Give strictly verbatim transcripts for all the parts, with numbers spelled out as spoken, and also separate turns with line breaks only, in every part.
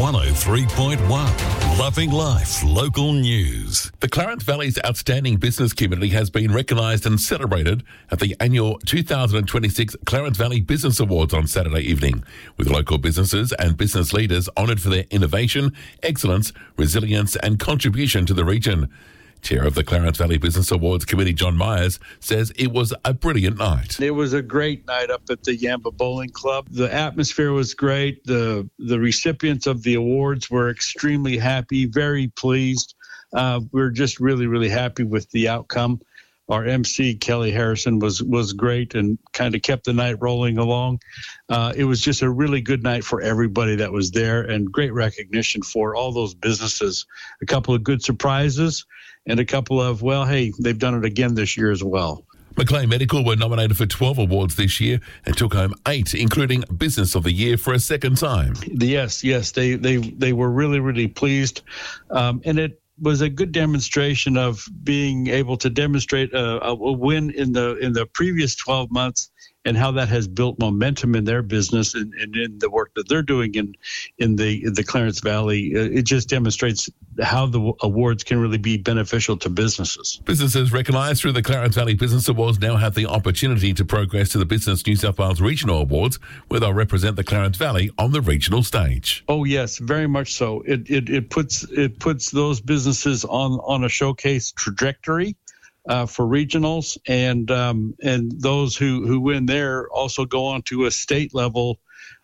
one oh three point one. Loving Life Local News.
The Clarence Valley's outstanding business community has been recognised and celebrated at the annual two thousand twenty-six Clarence Valley Business Awards on Saturday evening, with local businesses and business leaders honoured for their innovation, excellence, resilience and contribution to the region. Chair of the Clarence Valley Business Awards Committee, John Myers, says it was a brilliant night.
It was a great night up at the Yamba Bowling Club. The atmosphere was great. The the recipients of the awards were extremely happy, very pleased. Uh, we're just really, really happy with the outcome. Our M C, Kelly Harrison, was was great and kind of kept the night rolling along. Uh, it was just a really good night for everybody that was there, and great recognition for all those businesses. A couple of good surprises and a couple of, well, hey, they've done it again this year as well.
Macleay Medical were nominated for twelve awards this year and took home eight, including Business of the Year for a second time.
Yes, yes, they they, they were really, really pleased. Um, and it was a good demonstration of being able to demonstrate a, a win in the in the previous twelve months and how that has built momentum in their business and, and in the work that they're doing in in the in the Clarence Valley. It just demonstrates how the awards can really be beneficial to businesses.
Businesses recognised through the Clarence Valley Business Awards now have the opportunity to progress to the Business New South Wales Regional Awards, where they'll represent the Clarence Valley on the regional stage.
Oh yes, very much so. It it, it puts it puts those businesses on on a showcase trajectory Uh, for regionals, and um, and those who, who win there also go on to a state level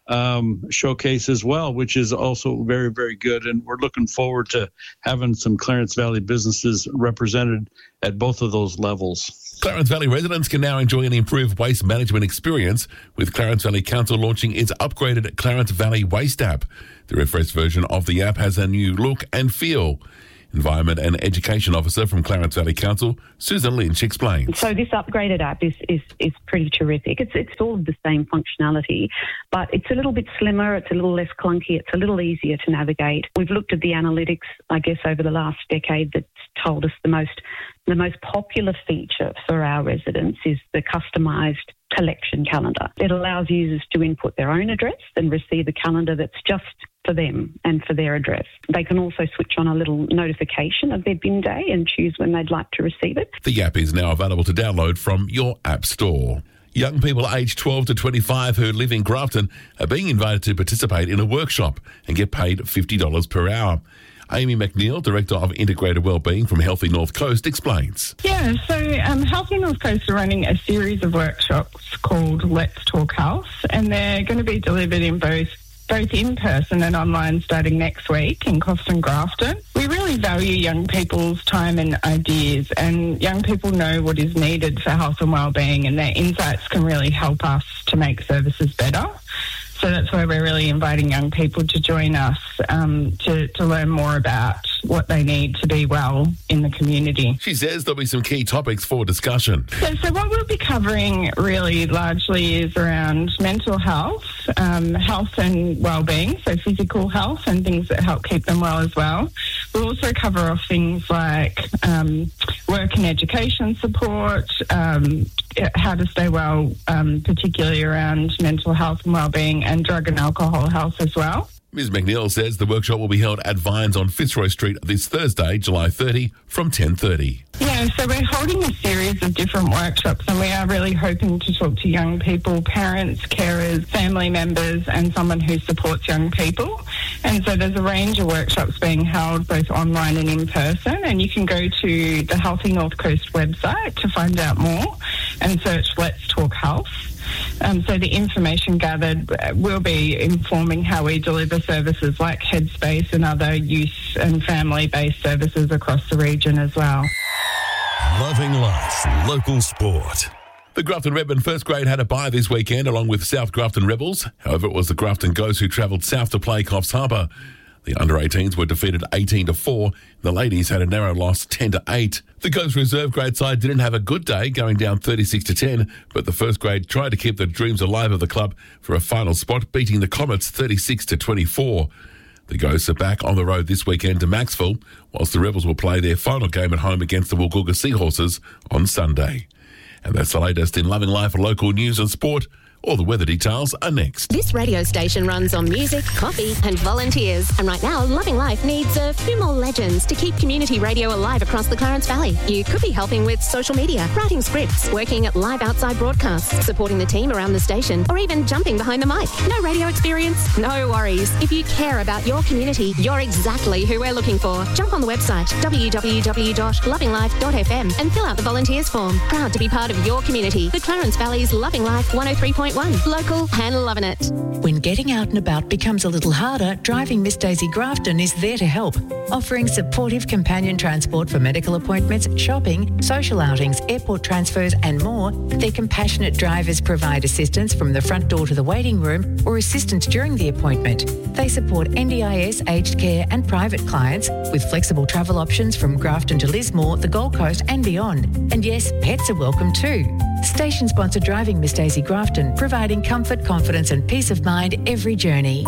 um, showcase as well, which is also very, very good. And we're looking forward to having some Clarence Valley businesses represented at both of those levels.
Clarence Valley residents can now enjoy an improved waste management experience, with Clarence Valley Council launching its upgraded Clarence Valley Waste app. The refreshed version of the app has a new look and feel. Environment and Education Officer from Clarence Valley Council, Susan Lynch, explains.
So this upgraded app is, is, is pretty terrific. It's, it's all of the same functionality, but it's a little bit slimmer, it's a little less clunky, it's a little easier to navigate. We've looked at the analytics, I guess, over the last decade that's told us the most the most popular feature for our residents is the customised collection calendar. It allows users to input their own address and receive a calendar that's just for them and for their address. They can also switch on a little notification of their bin day and choose when they'd like to receive it.
The app is now available to download from your app store. Young people aged twelve to twenty-five who live in Grafton are being invited to participate in a workshop and get paid fifty dollars per hour. Amy McNeil, Director of Integrated Wellbeing from Healthy North Coast, explains.
Yeah, so um, Healthy North Coast are running a series of workshops called Let's Talk Health, and they're going to be delivered in both both in person and online starting next week in Costa and Grafton. We really value young people's time and ideas, and young people know what is needed for health and wellbeing, and their insights can really help us to make services better. So that's why we're really inviting young people to join us um, to, to learn more about what they need to be well in the community.
She says there'll be some key topics for discussion.
So, so what we'll be covering really largely is around mental health, um, health and wellbeing, so physical health and things that help keep them well as well. We'll also cover off things like um, work and education support, um, how to stay well, um, particularly around mental health and wellbeing, and drug and alcohol health as well.
Miz McNeil says the workshop will be held at Vines on Fitzroy Street this Thursday, July thirtieth, from ten thirty.
Yeah, so we're holding a series of different workshops, and we are really hoping to talk to young people, parents, carers, family members, and someone who supports young people. And so there's a range of workshops being held both online and in person, and you can go to the Healthy North Coast website to find out more and search Let's Talk Health. Um, so the information gathered will be informing how we deliver services like Headspace and other youth and family-based services across the region as well.
Loving Life Local Sport.
The Grafton Redmen first grade had a bye this weekend along with South Grafton Rebels. However, it was the Grafton Ghosts who travelled south to play Coffs Harbour. The under eighteens were defeated eighteen to four. The ladies had a narrow loss ten to eight. The Ghosts reserve grade side didn't have a good day, going down thirty-six to ten, but the first grade tried to keep the dreams alive of the club for a final spot, beating the Comets thirty-six to twenty-four. The Ghosts are back on the road this weekend to Maxville, whilst the Rebels will play their final game at home against the Woolgoolga Seahorses on Sunday. And that's the latest in Loving Life local news and sport. All the weather details are next.
This radio station runs on music, coffee and volunteers. And right now, Loving Life needs a few more legends to keep community radio alive across the Clarence Valley. You could be helping with social media, writing scripts, working at live outside broadcasts, supporting the team around the station, or even jumping behind the mic. No radio experience? No worries. If you care about your community, you're exactly who we're looking for. Jump on the website w w w dot loving life dot f m and fill out the volunteers form. Proud to be part of your community. The Clarence Valley's Loving Life one oh three point one. Local and loving it.
When getting out and about becomes a little harder, Driving Miss Daisy Grafton is there to help, offering supportive companion transport for medical appointments, shopping, social outings, airport transfers and more. Their compassionate drivers provide assistance from the front door to the waiting room or assistance during the appointment. They support N D I S, aged care and private clients with flexible travel options from Grafton to Lismore, the Gold Coast and beyond. And yes, pets are welcome too. Station sponsor Driving Miss Daisy Grafton, providing comfort, confidence and peace of mind every journey.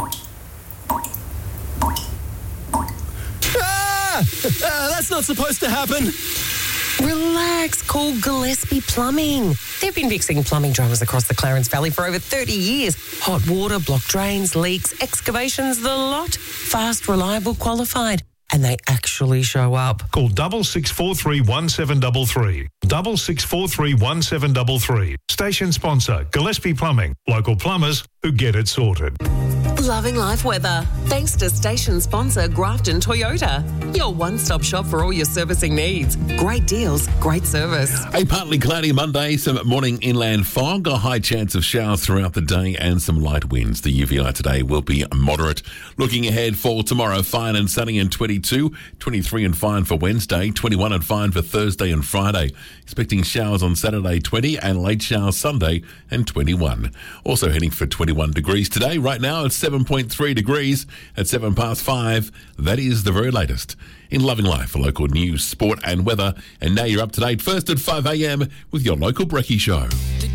Ah! Uh, that's not supposed to happen.
Relax, call Gillespie Plumbing. They've been fixing plumbing dramas across the Clarence Valley for over thirty years. Hot water, blocked drains, leaks, excavations, the lot. Fast, reliable, qualified. And they actually show up.
Call double six four three one seven double three. Double six four three one seven double three. Station sponsor Gillespie Plumbing. Local plumbers who get it sorted.
Loving Life weather. Thanks to station sponsor Grafton Toyota. Your one-stop shop for all your servicing needs. Great deals, great service.
A partly cloudy Monday, some morning inland fog, a high chance of showers throughout the day and some light winds. The U V I today will be moderate. Looking ahead for tomorrow, fine and sunny and twenty-two, twenty-three and fine for Wednesday, twenty-one and fine for Thursday and Friday. Expecting showers on Saturday, twenty, and late showers Sunday and twenty-one. Also heading for twenty-one degrees today. Right now it's seven point three degrees at seven past five. That is the very latest in Loving Life for local news, sport and weather. And now you're up to date first at five a.m. with your local Brekkie Show.